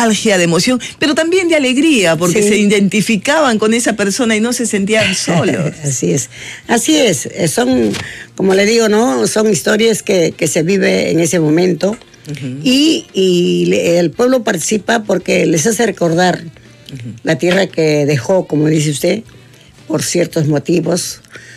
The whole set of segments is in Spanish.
nostalgia, de emoción, pero también de alegría, porque se identificaban con esa persona y no se sentían solos. Así es. Son, como le digo, ¿no? Son historias que se vive en ese momento. Y el pueblo participa porque les hace recordar la tierra que dejó, como dice usted, por ciertos motivos,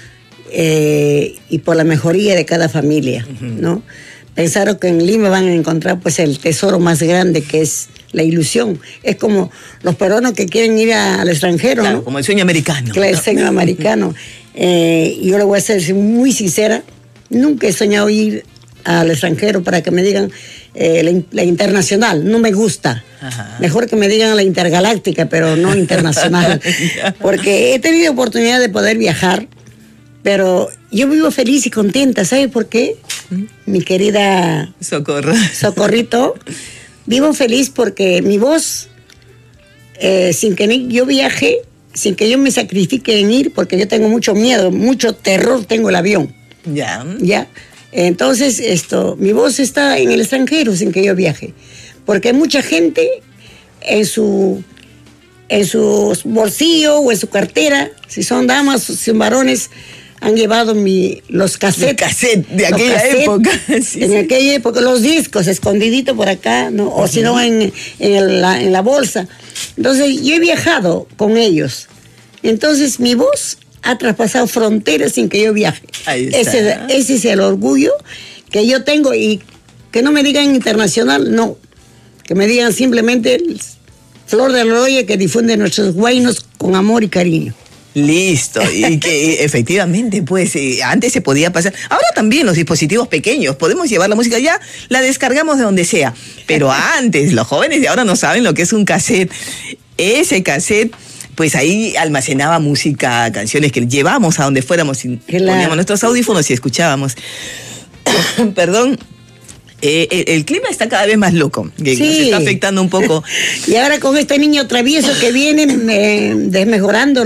y por la mejoría de cada familia, ¿no? Pensaron que en Lima van a encontrar pues el tesoro más grande, que es la ilusión. Es como los peruanos que quieren ir al extranjero, claro, ¿no? Como el sueño americano. Claro, el sueño americano. Y yo le voy a ser muy sincera, nunca he soñado ir al extranjero para que me digan la internacional, no me gusta. Ajá. Mejor que me digan la intergaláctica, pero no internacional. Porque he tenido oportunidad de poder viajar, pero yo vivo feliz y contenta. ¿Sabe por qué? Mi querida Socorrito, vivo feliz porque mi voz, sin que yo viaje, sin que yo me sacrifique en ir, porque yo tengo mucho miedo, mucho terror tengo el avión. Ya. Entonces, mi voz está en el extranjero sin que yo viaje. Porque hay mucha gente en su bolsillo o en su cartera, si son damas o si son varones, han llevado los cassettes. De aquella época. Aquella época, los discos escondiditos por acá, ¿no? O si no, en la bolsa. Entonces, yo he viajado con ellos. Entonces, mi voz ha traspasado fronteras sin que yo viaje. Ese es el orgullo que yo tengo, y que no me digan internacional, no. Que me digan simplemente Flor de Arroyo, que difunde nuestros huaynos con amor y cariño. Listo, y que efectivamente, pues, antes se podía pasar. Ahora también los dispositivos pequeños, podemos llevar la música ya, la descargamos de donde sea. Pero antes, los jóvenes de ahora no saben lo que es un cassette. Ese cassette, pues ahí almacenaba música, canciones que llevábamos a donde fuéramos y poníamos nuestros audífonos y escuchábamos. Perdón. El clima está cada vez más loco, que nos está afectando un poco. Y ahora con este niño travieso que viene desmejorando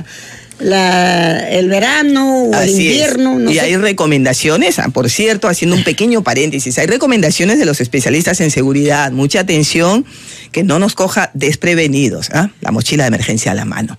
el verano o el invierno. No sé. Hay recomendaciones, por cierto, haciendo un pequeño paréntesis, hay recomendaciones de los especialistas en seguridad. Mucha atención, que no nos coja desprevenidos, la mochila de emergencia a la mano.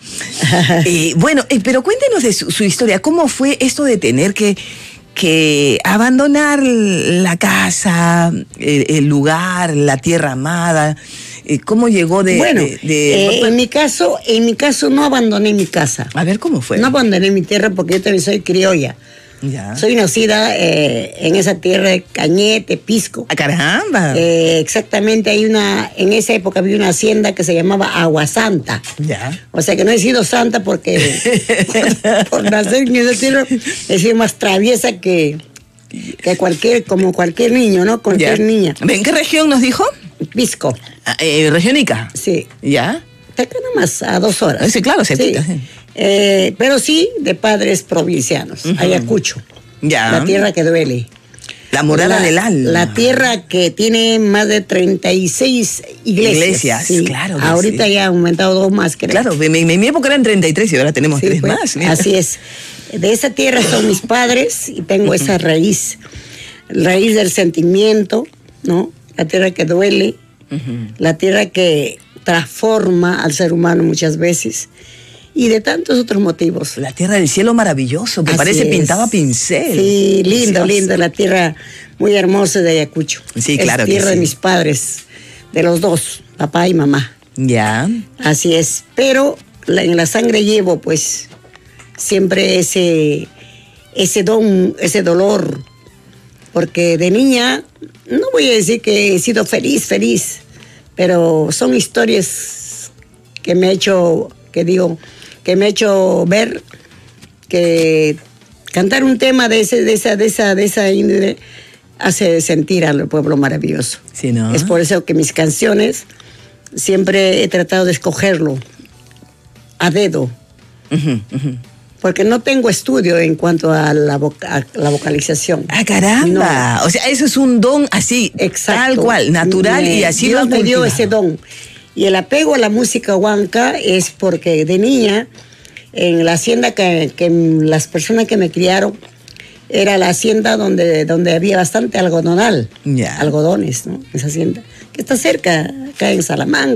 Pero cuéntenos de su historia. ¿Cómo fue esto de tener que abandonar la casa, el lugar, la tierra amada? ¿Cómo llegó en mi caso no abandoné mi casa. A ver, ¿cómo fue? No abandoné mi tierra porque yo también soy criolla. Ya. Soy nacida en esa tierra de Cañete, Pisco. ¡Ah, caramba! Exactamente, en esa época había una hacienda que se llamaba Agua Santa. Ya. O sea que no he sido santa porque por nacer en esa tierra he sido más traviesa que como cualquier niño, ¿no? Cualquier niña. ¿En qué región nos dijo? Pisco. ¿Región Ica? Sí. ¿Ya? Acá nomás, a 2 horas. Sí, claro, cerquita. Sí. Pero sí, de padres provincianos, Ayacucho. Ya. La tierra que duele. La morada del alma. La tierra que tiene más de 36 iglesias. Sí. Claro. Ahorita ya ha aumentado 2 más, creo. Claro, en mi época eran 33 y ahora tenemos 3 pues, más. Mira. Así es. De esa tierra son mis padres y tengo esa raíz del sentimiento, ¿no? La tierra que duele, la tierra que transforma al ser humano muchas veces. Y de tantos otros motivos. La tierra del cielo maravilloso, que parece pintado a pincel. Sí, lindo, la tierra muy hermosa de Ayacucho. Sí, claro que sí. Es tierra de mis padres, de los 2, papá y mamá. Ya. Así es, pero en la sangre llevo, pues, siempre ese don, ese dolor. Porque de niña, no voy a decir que he sido feliz, pero son historias que me ha hecho, que me ha hecho ver que cantar un tema de esa índole hace sentir al pueblo maravilloso. Sí, ¿no? Es por eso que mis canciones siempre he tratado de escogerlo a dedo. Porque no tengo estudio en cuanto a la vocalización. ¡Ah, caramba! No. O sea, eso es un don así, tal cual, natural, y así Dios lo me dio ese don. Y el apego a la música huanca es porque de niña, en la hacienda que las personas que me criaron, era la hacienda donde había bastante algodones, ¿no? Esa hacienda, que está cerca, acá en Salamanca.